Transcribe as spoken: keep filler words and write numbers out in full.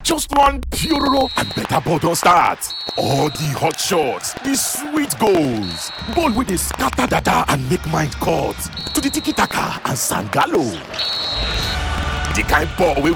Just one Puroro and better ball don start. All the hot shots, the sweet goals, ball wey dey scatter dada and make mind cut to the tiki-taka and sangalo. The kind ball wey we